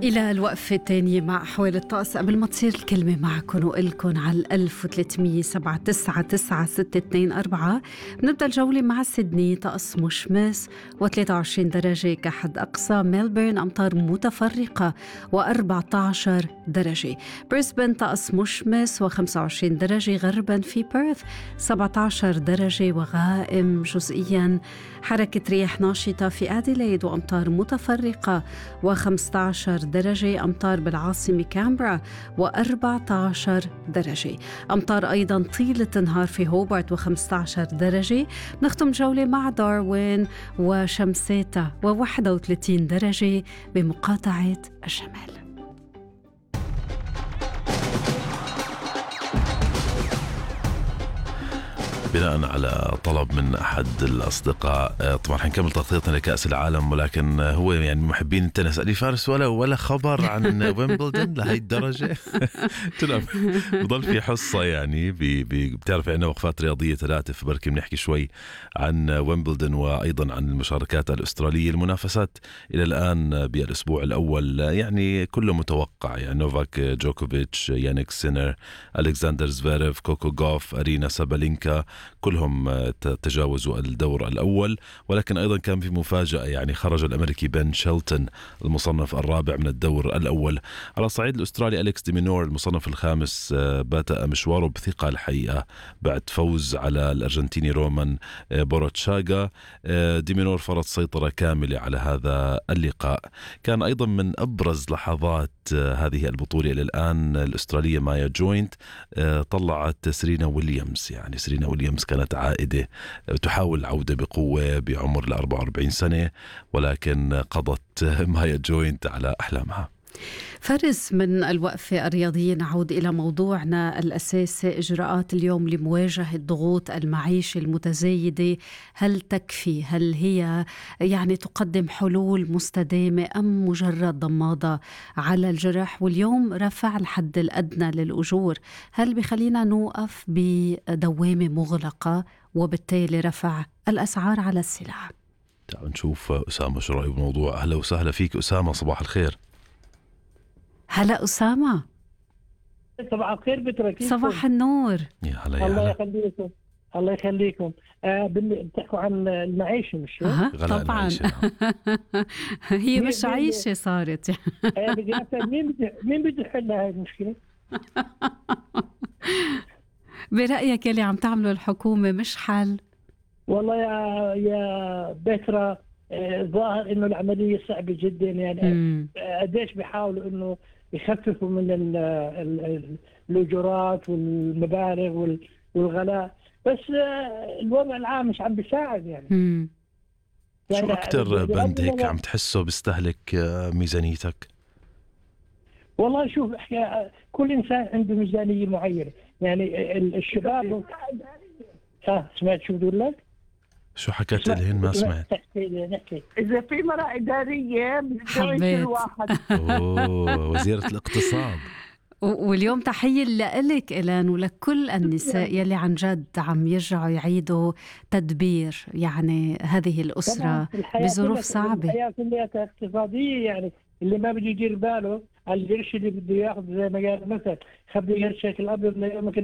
إلى الوقفة الثانية مع أحوال الطقس. قبل ما تصير الكلمة معكم وإلكم على 1300 799 624 بنبدأ الجولة مع سيدني طقس مشمس و23 درجة كحد أقصى. ميلبورن أمطار متفرقة و14 درجة. بريسبن طقس مشمس و25 درجة غربا. في بيرث 17 درجة وغائم جزئيا. حركة رياح ناشطة في أديلايد وأمطار متفرقة و15 درجة. أمطار بالعاصمة كامبرا و14 درجة. أمطار أيضا طيلة النهار في هوبارت و15 درجة. نختم جولة مع داروين وشمسيتا و31 درجة بمقاطعة الشمال. بناء على طلب من أحد الأصدقاء، طبعا حنكمل تغطيتنا لكأس العالم، ولكن هو يعني محبين التنس قال لي فارس ولا خبر عن ويمبلدون لهي الدرجة. بضل في حصة يعني بتعرف عنا وقفات رياضية 3 فبركي بنحكي شوي عن ويمبلدون وأيضا عن المشاركات الأسترالية. المنافسات إلى الآن بالأسبوع الأول يعني كله متوقع، يعني نوفاك جوكوفيتش، يانيك سينر، ألكسندر زفيريف، كوكو غوف، أرينا سابالينكا، كلهم تجاوزوا الدور الأول. ولكن أيضا كان في مفاجأة، يعني خرج الأمريكي بن شيلتون المصنف الرابع من الدور الأول. على الصعيد الأسترالي أليكس دي مينور المصنف الخامس بدأ مشواره بثقة الحقيقة بعد فوز على الأرجنتيني رومان بوروتشاغا. دي مينور فرض سيطرة كاملة على هذا اللقاء. كان أيضا من أبرز لحظات هذه البطولة إلى الآن الأسترالية مايا جوينت طلعت سيرينا ويليامز. يعني سيرينا ويليامز كانت عائدة تحاول العودة بقوة بعمر 44 سنة، ولكن قضت مايا جوينت على أحلامها. فارس، من الوقفة الرياضية نعود إلى موضوعنا الأساسي. إجراءات اليوم لمواجهة ضغوط المعيشة المتزايدة هل تكفي؟ هل هي يعني تقدم حلول مستدامة أم مجرد ضمادة على الجرح؟ واليوم رفع الحد الأدنى للأجور، هل بخلينا نوقف بدوامة مغلقة وبالتالي رفع الأسعار على السلع؟ تعالوا نشوف أسامة شو رأيه بالموضوع. أهلا وسهلا فيك أسامة، صباح الخير. هلا أسامة. صباح الخير بتركيكم. صباح النور. يا هلا يا الله هلا. يخليكم. الله يخليكم. بتحكوا عن المعيشة مش طبعا. هي مش عيشة صارت. مين بده يحل هاي المشكلة؟ برأيك يلي عم تعمله الحكومة مش حل؟ والله يا بترا، ظاهر انه العملية صعبة جدا. يعني قديش بيحاولوا انه يخففوا من الأجورات والمبالغ والغلاء، بس الوضع العام مش عم بيساعد. يعني شو أكتر بند هيك عم تحسه بيستهلك ميزانيتك؟ والله شوف، كل إنسان عنده ميزانية معينة. يعني الشباب سمعت شو بدي لك؟ شو حكيت لهن؟ ما سمعت. نحكي إذا في مرة إدارية بده الواحد. وزيرة الاقتصاد. واليوم تحية لك إلان ولكل النساء يلي عن جد عم يرجعوا يعيدوا تدبير يعني هذه الأسرة بظروف صعبة. الحياة كلها اقتصادية، يعني اللي ما بده يدير باله على القرش اللي بده ياخذ، زي ما قال مثلا خبي قرشك الأبيض ليومك